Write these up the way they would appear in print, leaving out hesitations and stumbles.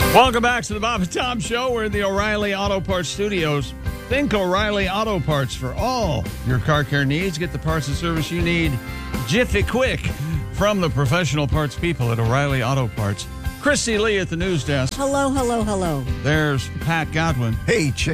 Welcome back to the Bob and Tom Show. We're in the O'Reilly Auto Parts Studios. Think O'Reilly Auto Parts for all your car care needs. Get the parts and service you need jiffy quick from the professional parts people at O'Reilly Auto Parts. Christy Lee at the news desk. Hello, hello, hello. There's Pat Godwin. Hey, chick.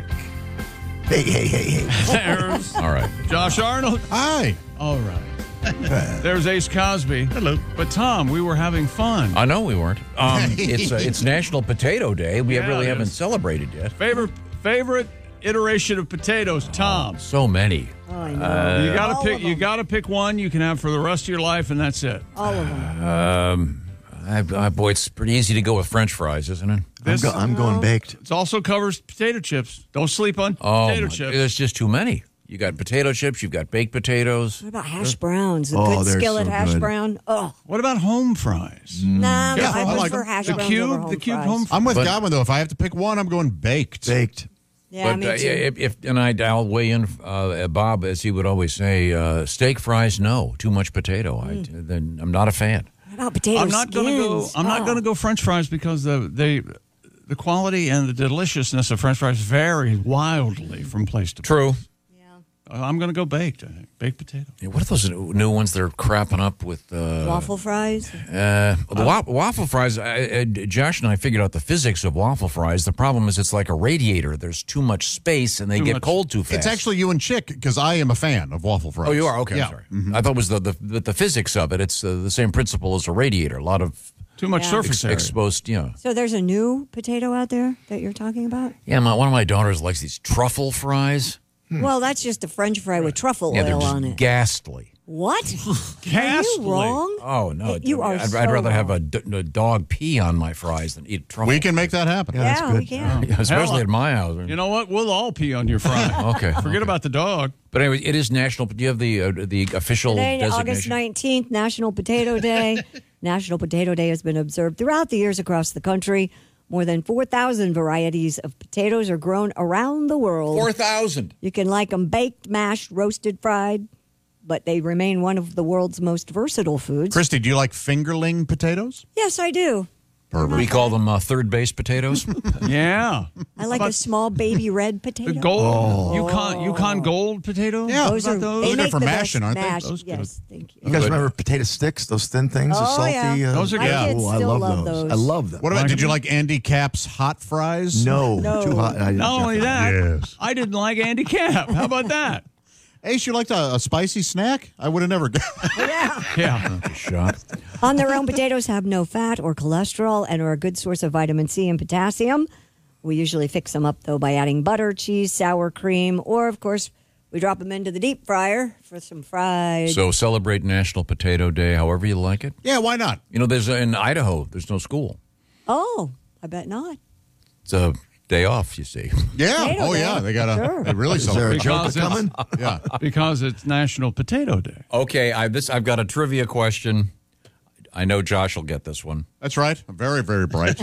Hey. There's All right. Josh Arnold. Hi. All right. There's Ace Cosby. Hello. But Tom, we were having fun. I know we weren't. It's National Potato Day. We Yeah, really it haven't is. celebrated yet. Favorite iteration of potatoes, Tom. So many. Oh, I know. You gotta All pick. of You them. gotta pick one you can have for the rest of your life, and that's it. All of them. Boy, it's pretty easy to go with French fries, isn't it? I'm going baked. It also covers potato chips. Don't sleep on Oh, potato chips. there's just too many. You got potato chips. You've got baked potatoes. What about hash browns? A Oh, good they're skillet so hash good. brown. Oh, What about home fries? nah, Yeah, I I like prefer them. hash The browns over cube, home the cube fries. home fries. I'm with But- Godwin, though. If I have to pick one, I'm going baked. Baked. Yeah, me too. I'll weigh in, Bob, as he would always say, steak fries, no, too much potato. Then I'm not a fan. What about potato I'm not gonna go. skins? I'm not Oh. gonna go French fries because the quality and the deliciousness of French fries vary wildly from place to place. True. I'm gonna go baked. I think baked potato. Yeah, what are those new ones they're crapping up with? Waffle fries? The waffle fries, Josh and I figured out the physics of waffle fries. The problem is it's like a radiator. There's too much space and they get much. cold too fast. It's actually you and Chick, because I am a fan of waffle fries. Oh, you are? Okay, Yeah. I'm sorry. I thought it was the physics of it. It's the same principle as a radiator. A lot of Too much Yeah. surface area. exposed, So there's a new potato out there that you're talking about? Yeah, one of my daughters likes these truffle fries. Well, that's just a French fry with truffle Yeah, they're oil just on it. ghastly. What? Ghastly. Are you wrong? Oh, no. You are I'd so rather have wrong. a dog pee on my fries than eat truffle. We can make that happen. that's Yeah, good. we can. Yeah, especially Hell, at my house. You know what? We'll all pee on your fry. Okay. Forget about the dog. But anyway, it is national. Do you have the official Today, designation? August 19th, National Potato Day. National Potato Day has been observed throughout the years across the country. More than 4,000 varieties of potatoes are grown around the world. 4,000. You can like them baked, mashed, roasted, fried, but they remain one of the world's most versatile foods. Christy, do you like fingerling potatoes? Yes, I do. We call them third base potatoes. Yeah. I like a small baby red potato. The gold Yukon Gold potato. Yeah. Those How are about those? they Those are make for the mashing, best aren't they? mash. Those good. Yes, thank you. You guys remember potato sticks? Those thin things, the Oh, salty. yeah. Those are My good. kids I still love those. I love them. What about, did you like Andy Cap's hot fries? No, No. too hot. Not only that, Yes. I didn't like Andy Cap. How about that? Ace, you liked a spicy snack? I would have never Yeah. Yeah. Shot. On their own, potatoes have no fat or cholesterol and are a good source of vitamin C and potassium. We usually fix them up, though, by adding butter, cheese, sour cream, or, of course, we drop them into the deep fryer for some fried. So celebrate National Potato Day however you like it. Yeah, why not? You know, there's in Idaho, there's no school. Oh, I bet not. It's a day off, you see. Yeah. Potato Oh, Day. yeah. They got Sure. They really Is there a celebrate. joke Because coming? Yeah. Because it's National Potato Day. Okay, I've got a trivia question. I know Josh will get this one. That's right. Very, very bright.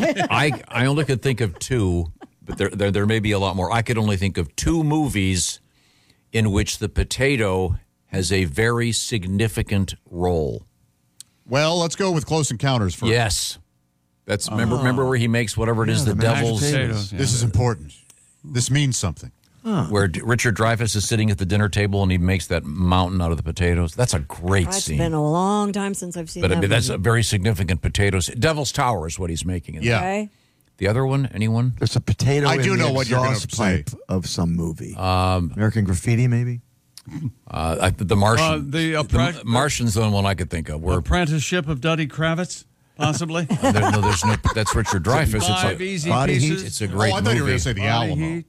I only could think of two, but there may be a lot more. I could only think of two movies in which the potato has a very significant role. Well, let's go with Close Encounters first. Yes. That's remember where he makes whatever it is, the mashed devil's potatoes. Yeah. This is important. This means something. where Richard Dreyfuss is sitting at the dinner table and he makes that mountain out of the potatoes. That's a great It's scene. been a long time since I've seen But that I mean, that's movie. a very significant potatoes. Devil's Tower is what he's making. Yeah. Okay. The other one, anyone? There's a potato I in do the know what you're gonna exhaust say. pipe of some movie. American Graffiti, maybe? The Martian. the Martian's the only one I could think of. Where Apprenticeship of Duddy Kravitz, possibly. there's no. That's Richard Dreyfuss. Five It's easy Body Heat. pieces. it's a great I thought you were movie. going to say the Body Alamo. Heat,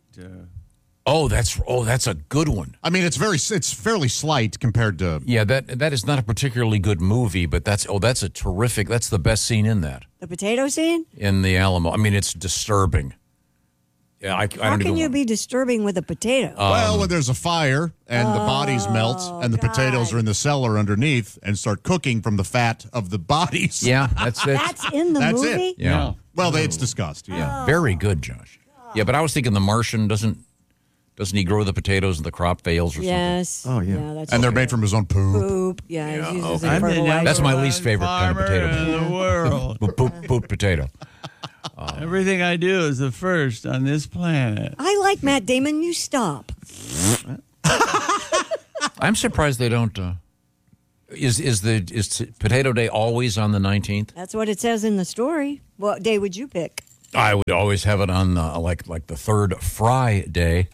that's a good one. I mean, it's fairly slight compared to. Yeah, that is not a particularly good movie, but that's a terrific. That's the best scene in that The potato scene? in the Alamo. I mean, it's disturbing. Yeah, I How don't can even. you be disturbing with a potato? Well, when there's a fire and the bodies melt and the potatoes are in the cellar underneath and start cooking from the fat of the bodies. Yeah, that's it. That's in the That's movie? it. Yeah. Well, it's discussed. Yeah. Yeah, very good, Josh. Yeah, but I was thinking the Martian doesn't he grow the potatoes and the crop fails or Yes. Oh, yeah. that's And they're true. made from his own poop. poop. Yeah, he's using okay. fertilizer. That's my least favorite kind of farmer potato. in the world. something? Poop potato. Everything I do is the first on this planet. I like Matt Damon. You stop. I'm surprised they don't. Is Potato Day always on the 19th? That's what it says in the story. What day would you pick? I would always have it on like the third Friday.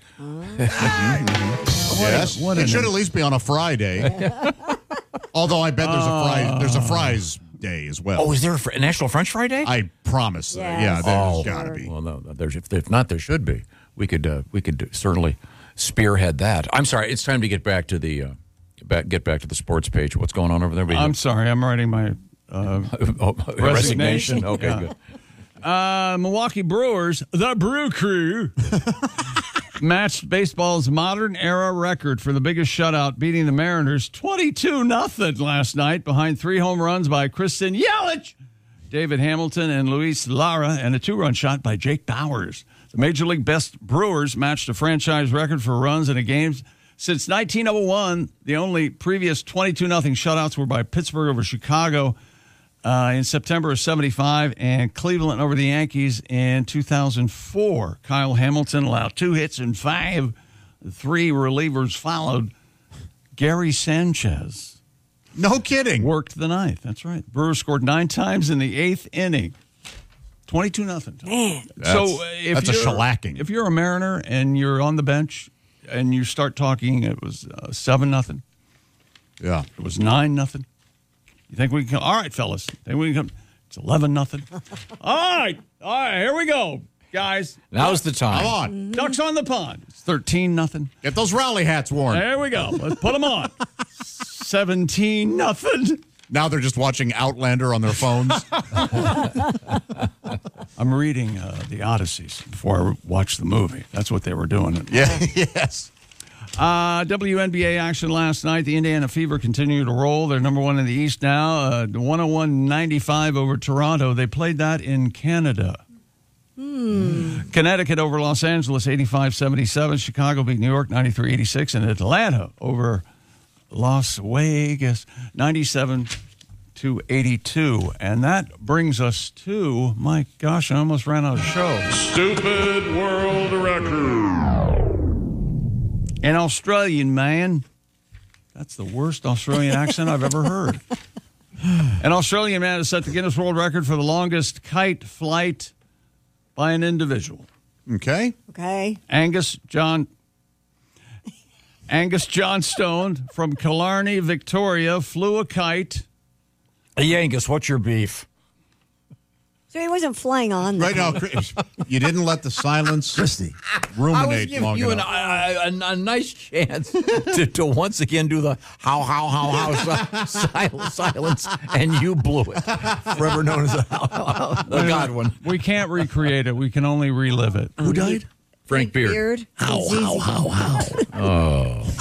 Yes, it should at least be on a Friday. Although I bet there's a fries day as well. Oh, is there a National French Fry Day? I promise. Yes. Yeah, there's got to be. Well, no, if not, there should be. We could certainly spearhead that. I'm sorry. It's time to get back to the get back to the sports page. What's going on over there? I'm sorry. I'm writing my resignation. Okay, good. Milwaukee Brewers, the Brew Crew, matched baseball's modern era record for the biggest shutout, beating the Mariners 22-0 last night behind 3 home runs by Kristen Yelich, David Hamilton, and Luis Lara, and a 2-run shot by Jake Bowers. The Major League Best Brewers matched a franchise record for runs in a game. Since 1901, the only previous 22-0 shutouts were by Pittsburgh over Chicago in September of 75 and Cleveland over the Yankees in 2004. Kyle Hamilton allowed 2 hits and 5. The 3 relievers followed. Gary Sanchez. No kidding. Worked the 9th. That's right. Brewers scored 9 times in the 8th inning. 22-0. Man. That's a shellacking. If you're a Mariner and you're on the bench and you start talking, it was 7-0. Yeah. It was 9-0. You think we can come? All right, fellas. Think we can come? It's 11-0. All right, here we go, guys. Now's the time. Come on. Ducks on the pond. It's 13-0. Get those rally hats worn. There we go. Let's put them on. 17-0. Now they're just watching Outlander on their phones. I'm reading the Odysseys before I watch the movie. That's what they were doing. Yeah, yes. WNBA action last night. The Indiana Fever continue to roll. They're number 1 in the East now. 101-95 over Toronto. They played that in Canada. Connecticut over Los Angeles, 85-77. Chicago beat New York, 93-86. And Atlanta over Las Vegas, 97-82. And that brings us to, my gosh, I almost ran out of show. Stupid World Record. An Australian man. That's the worst Australian accent I've ever heard. An Australian man has set the Guinness World Record for the longest kite flight by an individual. Okay. Angus Johnstone from Killarney, Victoria, flew a kite. Hey, Angus, what's your beef? So he wasn't flying on the Right now, you didn't let the silence ruminate long you enough. a nice chance to once again do the how silence, and you blew it. Forever known as The Godwin. We can't recreate it. We can only relive it. Who died? Frank Beard. How? Oh.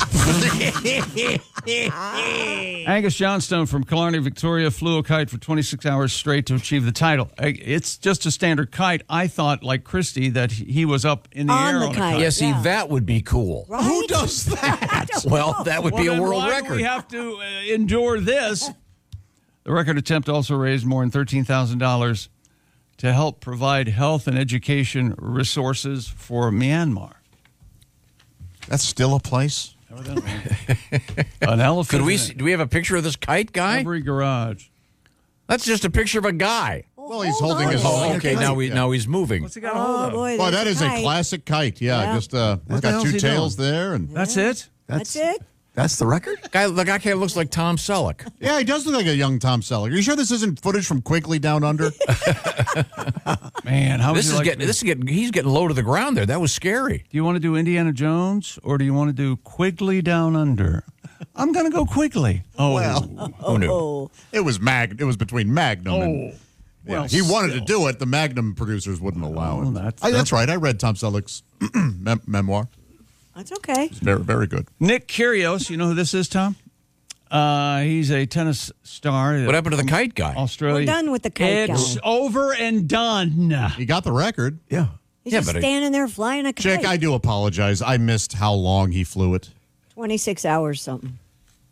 Angus Johnstone from Killarney, Victoria, flew a kite for 26 hours straight to achieve the title. It's just a standard kite. I thought, like Christy, that he was up in the On air the on a kite. kite. Yeah, see, that would be cool. Right? Who does that? Well, that would be a then world why do record. we have to endure this? The record attempt also raised more than $13,000 to help provide health and education resources for Myanmar. That's still a place? An elephant Could we? in Do we have a picture of this kite guy? every garage. That's just a picture of a guy. Well, he's holding his Oh, own. okay. Now he's moving. What's he got a hold Oh, of? boy. Boy, there's that is a kite. classic kite. Yeah, Yeah. just it's the got hell's 2 he tails doing? there, and That's it? That's it? That's the record? The guy kind of looks like Tom Selleck. yeah, he does look like a young Tom Selleck. Are you sure this isn't footage from Quigley Down Under? Man, how would This you is like getting. to- This is getting. He's getting low to the ground there. That was scary. Do you want to do Indiana Jones or do you want to do Quigley Down Under? I'm going to go Quigley. Oh, Well, Who knew? Oh, it was between Magnum and well, he wanted to still. do it. The Magnum producers wouldn't allow Oh, it. that's- That's right. I read Tom Selleck's memoir. that's okay. It's very, very good. Nick Kyrgios, you know who this is, Tom? He's a tennis star. What happened to the kite guy? Australia. We're done with the kite It's guy. over and done. He got the record. Yeah. He's Yeah, just but standing there flying a kite. Chick, I do apologize. I missed how long he flew it. 26 hours something.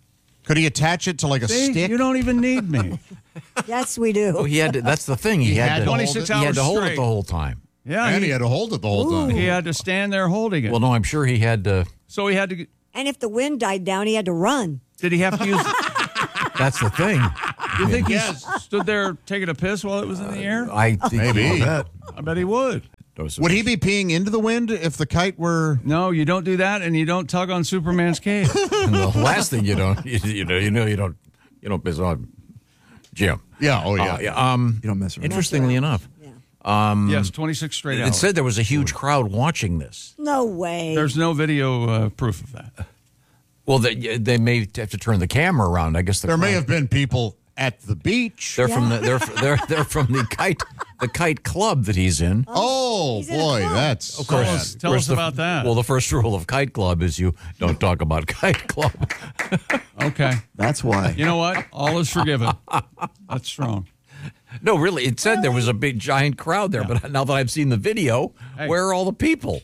Could he attach it to like a See, stick? you don't even need me. Yes, we do. Oh, he had to, that's the thing. He had to 26 He had to hours hold it straight. the whole time. Yeah, And he had to hold it the whole time. he had to stand there holding it. Well, no, I'm sure he had to. So he had to. And if the wind died down, he had to run. Did he have to use? That's the thing. You think he stood there taking a piss while it was in the air? I think Maybe. I bet he would. Would he be peeing into the wind if the kite were? No, you don't do that, and you don't tug on Superman's cape. And the last thing you don't piss on Jim. Yeah. Oh, yeah. You don't mess around. Interestingly enough, Yes, 26 straight it hours. said there was a huge crowd watching this. No way. There's no video proof of that. Well, they may have to turn the camera around. I guess There may have been people at the beach. They're from the they're from the kite club that he's in. Oh, He's in a boy, club. that's Of course. Tell us about that. Well, the first rule of Kite Club is you don't talk about Kite Club. Okay. That's why. You know what? All is forgiven. That's strong. No, really, it said there was a big giant crowd there, but now that I've seen the video, Hey. where are all the people?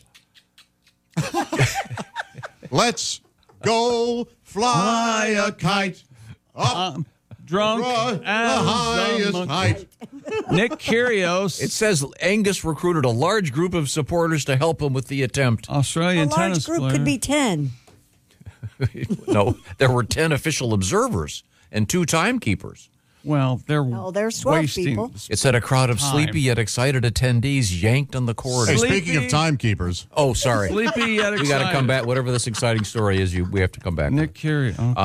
Let's go fly a kite up Drunk the as the highest monkey. height. Nick Kyrgios, It says Angus recruited a large group of supporters to help him with the attempt. a Australian large tennis group player. could be 10. No, there were 10 official observers and 2 timekeepers. Well, there's 12 wasting people. It said a crowd of Time. sleepy yet excited attendees yanked on the corridor. Hey, Sleepy. speaking of timekeepers, Oh, sorry. Sleepy yet We got to come excited. back. Whatever this exciting story is, we have to come back. Nick Kyrgios. Okay.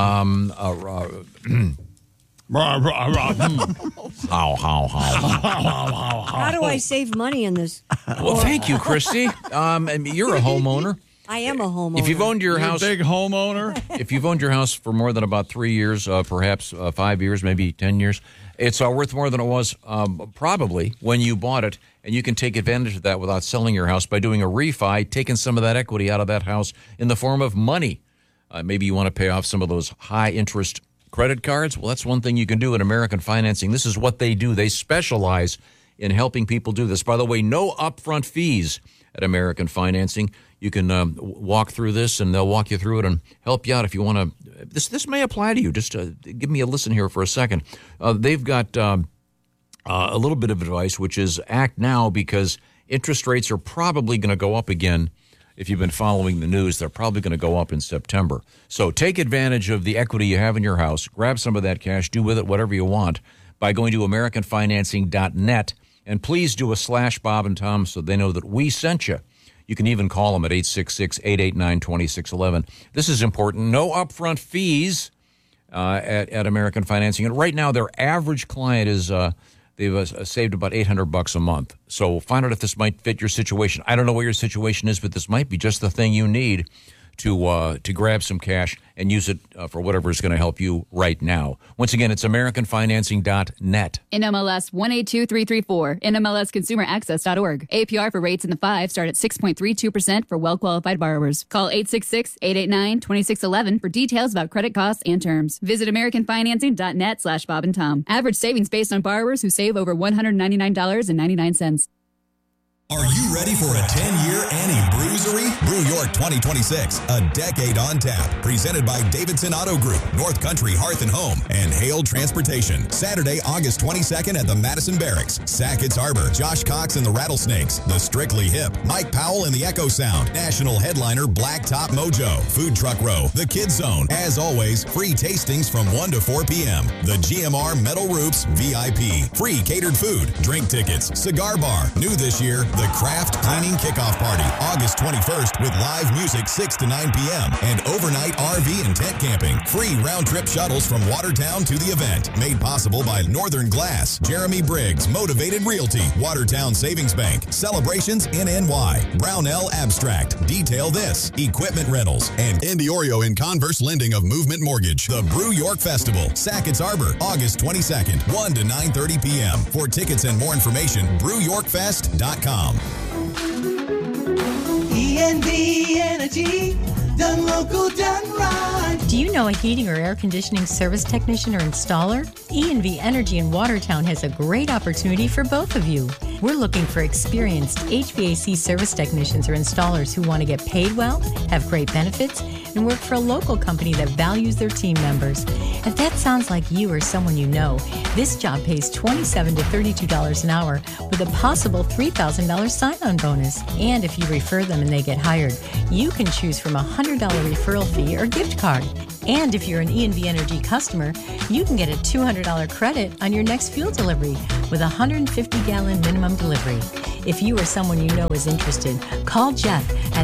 How do I save money in this? Well, thank you, Christy. You're a homeowner. I am a homeowner. If you've owned your You're a house, big homeowner. if you've owned your house for more than about 3 years, perhaps 5 years, maybe 10 years, it's worth more than it was probably when you bought it. And you can take advantage of that without selling your house by doing a refi, taking some of that equity out of that house in the form of money. Maybe you want to pay off some of those high interest credit cards. Well, that's one thing you can do at American Financing. This is what they do. They specialize in helping people do this. By the way, no upfront fees at American Financing. You can walk through this, and they'll walk you through it and help you out if you want to. This may apply to you. Just give me a listen here for a second. They've got a little bit of advice, which is act now because interest rates are probably going to go up again. If you've been following the news, they're probably going to go up in September. So take advantage of the equity you have in your house. Grab some of that cash. Do with it whatever you want by going to AmericanFinancing.net. And please do a /Bob and Tom so they know that we sent you. You can even call them at 866-889-2611. This is important. No upfront fees at American Financing. And right now, their average client is they've saved about $800 a month. So find out if this might fit your situation. I don't know what your situation is, but this might be just the thing you need to grab some cash and use it for whatever is going to help you right now. Once again, it's AmericanFinancing.net. NMLS 182334, NMLSConsumerAccess.org. APR for rates in the 5 start at 6.32% for well-qualified borrowers. Call 866-889-2611 for details about credit costs and terms. Visit AmericanFinancing.net /Bob and Tom. Average savings based on borrowers who save over $199.99. Are you ready for a 10-year Annie Brewery? Brew York 2026, a decade on tap. Presented by Davidson Auto Group, North Country Hearth and Home, and Hale Transportation. Saturday, August 22nd at the Madison Barracks. Sackett's Harbor, Josh Cox and the Rattlesnakes, the Strictly Hip, Mike Powell and the Echo Sound, national headliner Blacktop Mojo, Food Truck Row, the Kids Zone. As always, free tastings from 1 to 4 p.m. The GMR Metal Roofs VIP, free catered food, drink tickets, cigar bar. New this year, the Craft Cleaning Kickoff Party, August 21st with live music 6 to 9 p.m. and overnight RV and tent camping. Free round-trip shuttles from Watertown to the event. Made possible by Northern Glass, Jeremy Briggs, Motivated Realty, Watertown Savings Bank, Celebrations NNY, Brownell Abstract, Detail This, Equipment Rentals, and Indy Oreo and Converse Lending of Movement Mortgage. The Brew York Festival, Sackett's Harbor, August 22nd, 1 to 9:30 p.m. For tickets and more information, brewyorkfest.com. E&D Energy, done local, done right. Do you know a heating or air conditioning service technician or installer? E&V Energy in Watertown has a great opportunity for both of you. We're looking for experienced HVAC service technicians or installers who want to get paid well, have great benefits, and work for a local company that values their team members. If that sounds like you or someone you know, this job pays $27 to $32 an hour with a possible $3,000 sign-on bonus. And if you refer them and they get hired, you can choose from a $100 referral fee or gift card. And if you're an E&V Energy customer, you can get a $200 credit on your next fuel delivery with a 150-gallon minimum delivery. If you or someone you know is interested, call Jeff at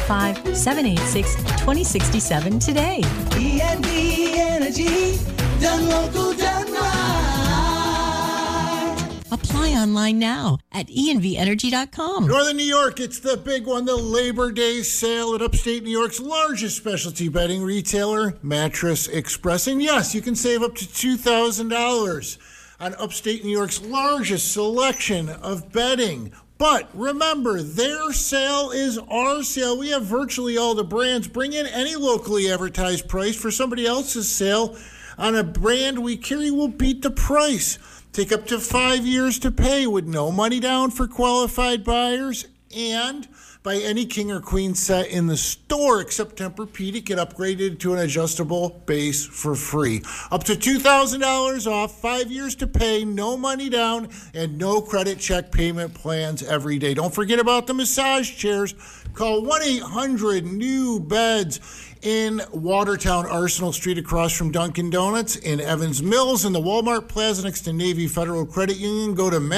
315-786-2067 today. E&V Energy, done local, done right. Apply online now at envenergy.com. Northern New York, it's the big one, the Labor Day sale at upstate New York's largest specialty bedding retailer, Mattress Express. And yes, you can save up to $2,000 on upstate New York's largest selection of bedding. But remember, their sale is our sale. We have virtually all the brands. Bring in any locally advertised price for somebody else's sale on a brand we carry will beat the price. Take up to 5 years to pay with no money down for qualified buyers, and buy any king or queen set in the store except Tempur-Pedic. Get upgraded to an adjustable base for free. Up to $2,000 off, 5 years to pay, no money down, and no credit check payment plans every day. Don't forget about the massage chairs. Call 1-800-NEW-BEDS in Watertown, Arsenal Street, across from Dunkin' Donuts, in Evans Mills, in the Walmart Plaza next to Navy Federal Credit Union. Go to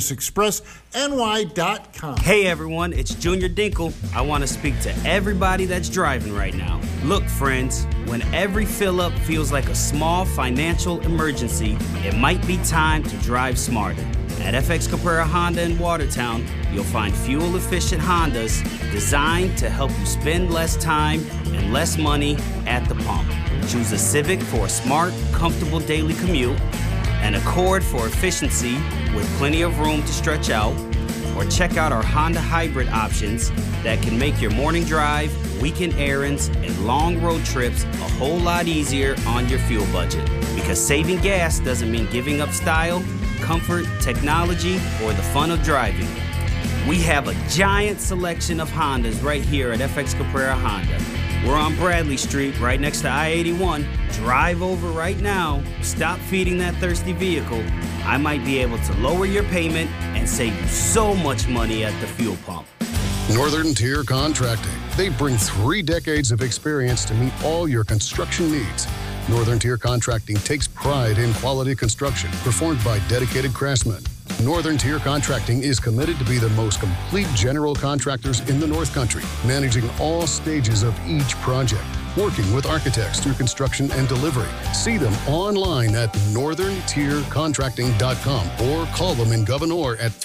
mattressexpressny.com. Hey everyone, it's Junior Dinkle. I want to speak to everybody that's driving right now. Look, friends, when every fill-up feels like a small financial emergency, it might be time to drive smarter. At FX Caprera Honda in Watertown, you'll find fuel-efficient Hondas designed to help you spend less time and less money at the pump. Choose a Civic for a smart, comfortable daily commute, an Accord for efficiency with plenty of room to stretch out, or check out our Honda hybrid options that can make your morning drive, weekend errands, and long road trips a whole lot easier on your fuel budget. Because saving gas doesn't mean giving up style, comfort, technology, or the fun of driving. We have a giant selection of Hondas right here at FX Caprera Honda. We're on Bradley Street, right next to I-81. Drive over right now. Stop feeding that thirsty vehicle. I might be able to lower your payment and save you so much money at the fuel pump. Northern Tier Contracting. They bring 3 decades of experience to meet all your construction needs. Northern Tier Contracting takes pride in quality construction performed by dedicated craftsmen. Northern Tier Contracting is committed to be the most complete general contractors in the North Country, managing all stages of each project, working with architects through construction and delivery. See them online at northerntiercontracting.com or call them in Governor at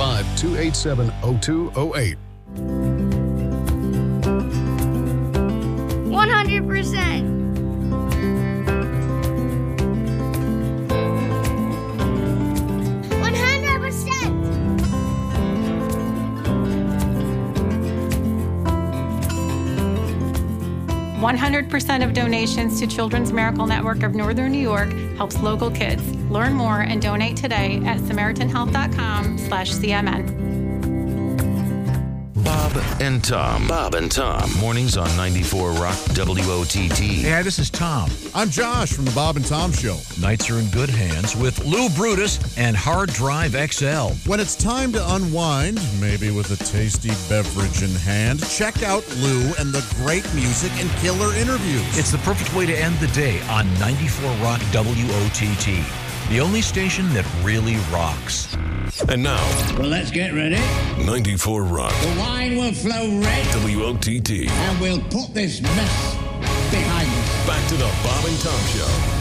315-287-0208. 100%. 100% of donations to Children's Miracle Network of Northern New York helps local kids. Learn more and donate today at SamaritanHealth.com/CMN. Bob and Tom. Bob and Tom. Mornings on 94 Rock WOTT. Hey, this is Tom. I'm Josh from the Bob and Tom Show. Nights are in good hands with Lou Brutus and Hard Drive XL. When it's time to unwind, maybe with a tasty beverage in hand, check out Lou and the great music and killer interviews. It's the perfect way to end the day on 94 Rock WOTT, the only station that really rocks. And now, well, let's get ready. 94 Rock. The wine will flow red. WOTT. And we'll put this mess behind us. Back to the Bob and Tom Show.